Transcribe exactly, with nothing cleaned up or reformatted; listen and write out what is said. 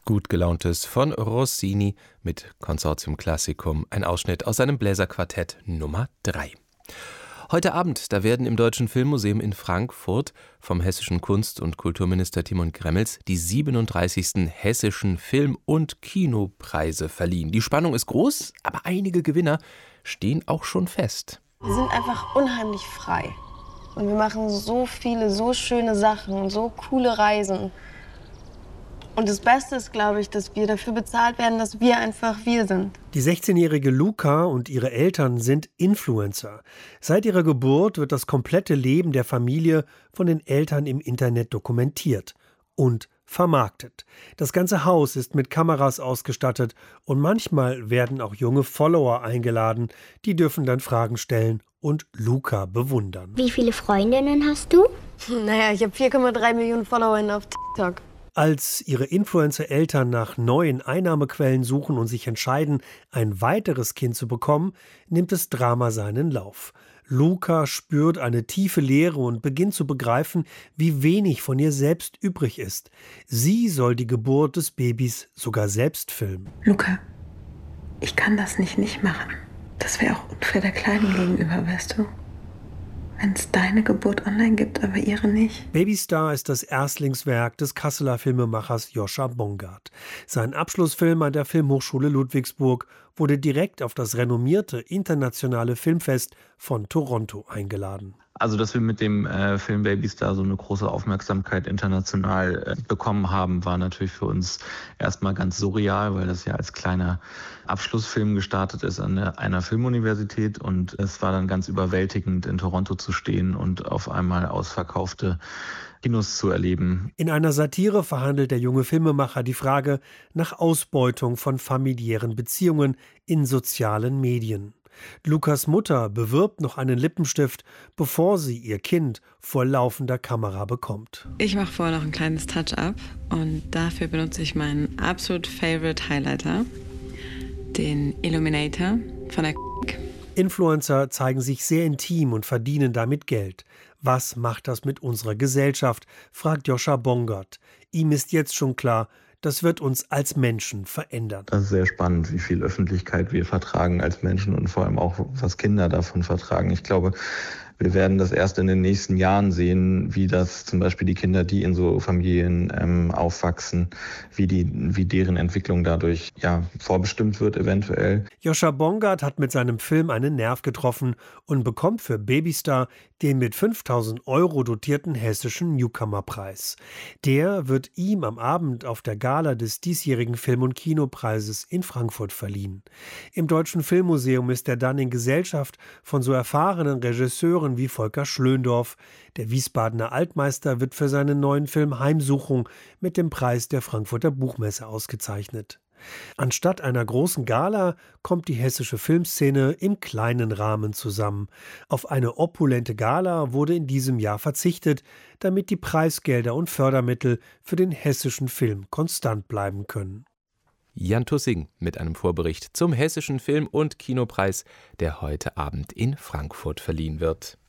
Gut gelauntes von Rossini mit Consortium Classicum, ein Ausschnitt aus seinem Bläserquartett Nummer drei. Heute Abend, da werden im Deutschen Filmmuseum in Frankfurt vom hessischen Kunst- und Kulturminister Timon Gremmels die siebenunddreißigsten hessischen Film- und Kinopreise verliehen. Die Spannung ist groß, aber einige Gewinner stehen auch schon fest. Wir sind einfach unheimlich frei. Und wir machen so viele, so schöne Sachen und so coole Reisen. Und das Beste ist, glaube ich, dass wir dafür bezahlt werden, dass wir einfach wir sind. Die sechzehnjährige Luca und ihre Eltern sind Influencer. Seit ihrer Geburt wird das komplette Leben der Familie von den Eltern im Internet dokumentiert und vermarktet. Das ganze Haus ist mit Kameras ausgestattet und manchmal werden auch junge Follower eingeladen. Die dürfen dann Fragen stellen und Luca bewundern. Wie viele Freundinnen hast du? Naja, ich habe vier Komma drei Millionen Follower auf TikTok. Als ihre Influencer-Eltern nach neuen Einnahmequellen suchen und sich entscheiden, ein weiteres Kind zu bekommen, nimmt das Drama seinen Lauf. Luca spürt eine tiefe Leere und beginnt zu begreifen, wie wenig von ihr selbst übrig ist. Sie soll die Geburt des Babys sogar selbst filmen. Luca, ich kann das nicht nicht machen. Das wäre auch unfair der Kleinen gegenüber, weißt du? Wenn es deine Geburt online gibt, aber ihre nicht. Babystar ist das Erstlingswerk des Kasseler Filmemachers Joscha Bongard. Sein Abschlussfilm an der Filmhochschule Ludwigsburg wurde direkt auf das renommierte internationale Filmfest von Toronto eingeladen. Also, dass wir mit dem äh, Film Babystar so eine große Aufmerksamkeit international äh, bekommen haben, war natürlich für uns erstmal ganz surreal, weil das ja als kleiner Abschlussfilm gestartet ist an der, einer Filmuniversität. Und es war dann ganz überwältigend, in Toronto zu stehen und auf einmal ausverkaufte Kinos zu erleben. In einer Satire verhandelt der junge Filmemacher die Frage nach Ausbeutung von familiären Beziehungen in sozialen Medien. Lukas Mutter bewirbt noch einen Lippenstift, bevor sie ihr Kind vor laufender Kamera bekommt. Ich mache vorher noch ein kleines Touch-up und dafür benutze ich meinen absolut favorite Highlighter, den Illuminator von der K. Influencer zeigen sich sehr intim und verdienen damit Geld. Was macht das mit unserer Gesellschaft, fragt Joscha Bongard. Ihm ist jetzt schon klar, das wird uns als Menschen verändern. Das ist sehr spannend, wie viel Öffentlichkeit wir vertragen als Menschen und vor allem auch, was Kinder davon vertragen. Ich glaube, wir werden das erst in den nächsten Jahren sehen, wie das zum Beispiel die Kinder, die in so Familien ähm, aufwachsen, wie die, wie deren Entwicklung dadurch ja vorbestimmt wird eventuell. Joscha Bongard hat mit seinem Film einen Nerv getroffen und bekommt für Babystar den mit fünftausend Euro dotierten hessischen Newcomer-Preis. Der wird ihm am Abend auf der Gala des diesjährigen Film- und Kinopreises in Frankfurt verliehen. Im Deutschen Filmmuseum ist er dann in Gesellschaft von so erfahrenen Regisseuren wie Volker Schlöndorff. Der Wiesbadener Altmeister wird für seinen neuen Film Heimsuchung mit dem Preis der Frankfurter Buchmesse ausgezeichnet. Anstatt einer großen Gala kommt die hessische Filmszene im kleinen Rahmen zusammen. Auf eine opulente Gala wurde in diesem Jahr verzichtet, damit die Preisgelder und Fördermittel für den hessischen Film konstant bleiben können. Jan Tussing mit einem Vorbericht zum Hessischen Film- und Kinopreis, der heute Abend in Frankfurt verliehen wird.